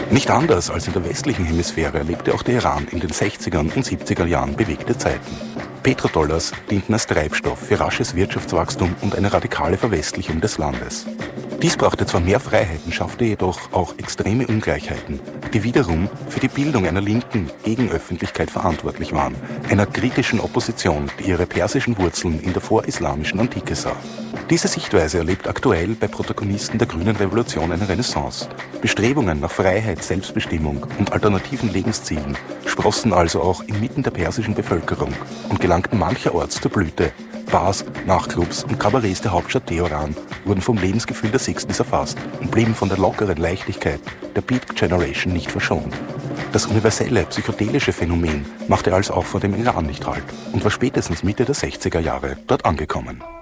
Nicht anders als in der westlichen Hemisphäre erlebte auch der Iran in den 60er und 70er Jahren bewegte Zeiten. Petrodollars dienten als Treibstoff für rasches Wirtschaftswachstum und eine radikale Verwestlichung des Landes. Dies brachte zwar mehr Freiheiten, schaffte jedoch auch extreme Ungleichheiten, die wiederum für die Bildung einer linken Gegenöffentlichkeit verantwortlich waren, einer kritischen Opposition, die ihre persischen Wurzeln in der vorislamischen Antike sah. Diese Sichtweise erlebt aktuell bei Protagonisten der grünen Revolution eine Renaissance. Bestrebungen nach Freiheit, Selbstbestimmung und alternativen Lebenszielen sprossen also auch inmitten der persischen Bevölkerung und gelangten mancherorts zur Blüte. Bars, Nachtclubs und Kabarets der Hauptstadt Teheran wurden vom Lebensgefühl der Sixties erfasst und blieben von der lockeren Leichtigkeit der Beat Generation nicht verschont. Das universelle psychedelische Phänomen machte also auch vor dem Iran nicht Halt und war spätestens Mitte der 60er Jahre dort angekommen.